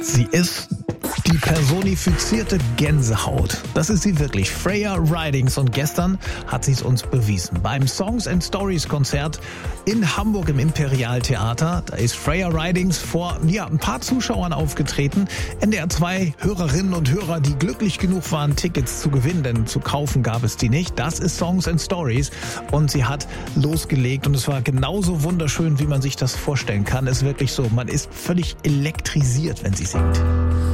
Sie ist die personifizierte Gänsehaut. Das ist sie wirklich. Freya Ridings. Und gestern hat sie es uns bewiesen. Beim Songs and Stories Konzert in Hamburg im Imperial-Theater. Da ist Freya Ridings vor ein paar Zuschauern aufgetreten. NDR 2 Hörerinnen und Hörer, die glücklich genug waren, Tickets zu gewinnen, denn zu kaufen gab es die nicht. Das ist Songs and Stories. Und sie hat losgelegt und es war genauso wunderschön, wie man sich das vorstellen kann. Es ist wirklich so, man ist völlig elektrisiert, wenn sie singt.